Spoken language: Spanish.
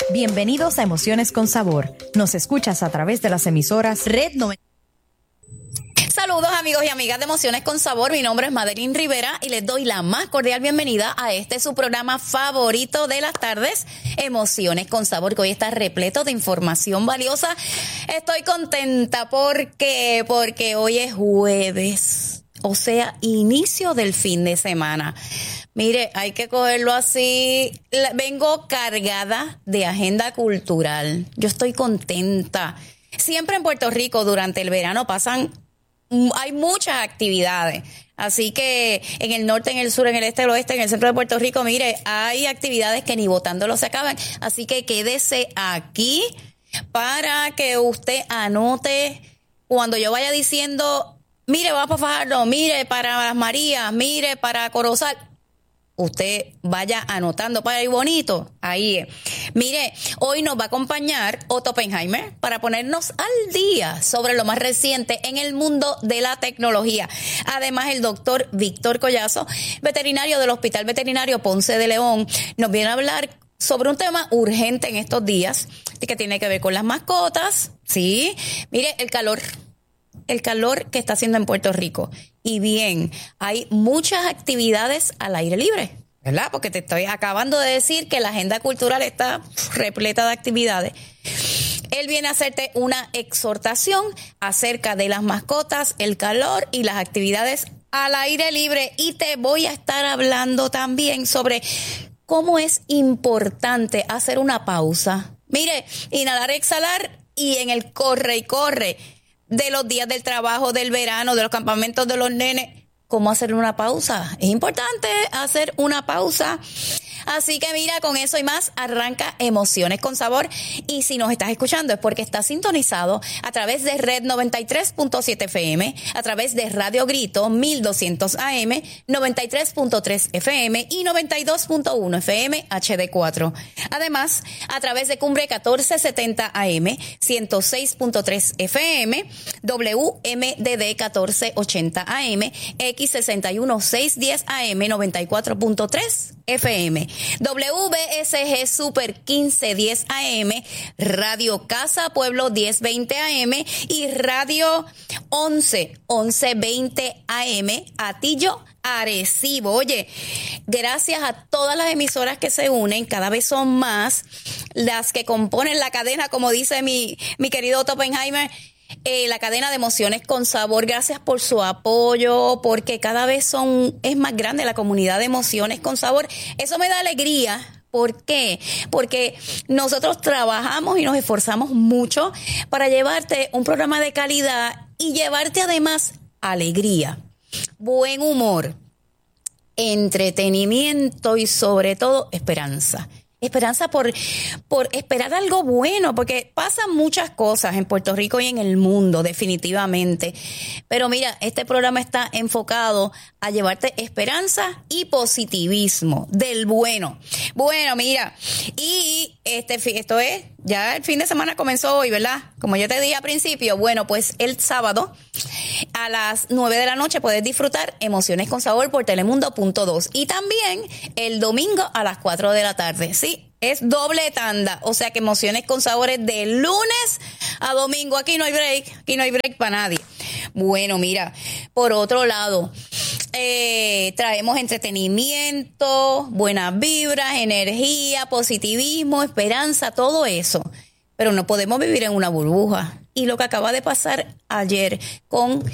Bienvenidos a Emociones con Sabor. Nos escuchas a través de las emisoras Red 90. Saludos amigos y amigas de Emociones con Sabor, mi nombre es Madeline Rivera y les doy la más cordial bienvenida a su programa favorito de las tardes, Emociones con Sabor, que hoy está repleto de información valiosa. Estoy contenta porque hoy es jueves, o sea, inicio del fin de semana. Mire, hay que cogerlo así. Vengo cargada de agenda cultural. Yo estoy contenta. Siempre en Puerto Rico durante el verano hay muchas actividades, así que en el norte, en el sur, en el este, el oeste, en el centro de Puerto Rico, mire, hay actividades que ni votándolo se acaban, así que quédese aquí para que usted anote cuando yo vaya diciendo, mire, vamos para Fajardo, mire, para Las Marías, mire, para Corozal. Usted vaya anotando para ir bonito. Ahí es. Mire, hoy nos va a acompañar Otto Oppenheimer para ponernos al día sobre lo más reciente en el mundo de la tecnología. Además, el doctor Víctor Collazo, veterinario del Hospital Veterinario Ponce de León, nos viene a hablar sobre un tema urgente en estos días que tiene que ver con las mascotas. Sí, mire, el calor que está haciendo en Puerto Rico. Y bien, hay muchas actividades al aire libre, ¿verdad? Porque te estoy acabando de decir que la agenda cultural está repleta de actividades. Él viene a hacerte una exhortación acerca de las mascotas, el calor y las actividades al aire libre. Y te voy a estar hablando también sobre cómo es importante hacer una pausa. Mire, inhalar, exhalar y en el corre y corre de los días del trabajo, del verano, de los campamentos de los nenes. ¿Cómo hacer una pausa? Es importante hacer una pausa. Así que mira, con eso y más arranca Emociones con Sabor. Y si nos estás escuchando es porque estás sintonizado a través de Red 93.7 FM, a través de Radio Grito 1200 AM, 93.3 FM y 92.1 FM HD4. Además, a través de Cumbre 1470 AM, 106.3 FM, WMDD 1480 AM, X61 610 AM, 94.3 FM. WBSG Super 1510 AM, Radio Casa Pueblo 1020 AM y Radio 1120 AM, Atillo, Arecibo. Oye, gracias a todas las emisoras que se unen, cada vez son más las que componen la cadena, como dice mi querido Otto Oppenheimer, la cadena de Emociones con Sabor. Gracias por su apoyo, porque cada vez es más grande la comunidad de Emociones con Sabor. Eso me da alegría. ¿Por qué? Porque nosotros trabajamos y nos esforzamos mucho para llevarte un programa de calidad y llevarte además alegría, buen humor, entretenimiento y sobre todo esperanza. Esperanza por esperar algo bueno, porque pasan muchas cosas en Puerto Rico y en el mundo, definitivamente. Pero mira, este programa está enfocado a llevarte esperanza y positivismo del bueno. Bueno, mira, y esto es, ya el fin de semana comenzó hoy, ¿verdad? Como yo te dije al principio, bueno, pues el sábado a las 9 de la noche puedes disfrutar Emociones con Sabor por Telemundo.2 y también el domingo a las 4 de la tarde, ¿sí? Es doble tanda, o sea que Emociones con Sabor es de lunes a domingo. Aquí no hay break para nadie. Bueno, mira, por otro lado, traemos entretenimiento, buenas vibras, energía, positivismo, esperanza, todo eso. Pero no podemos vivir en una burbuja. Y lo que acaba de pasar ayer con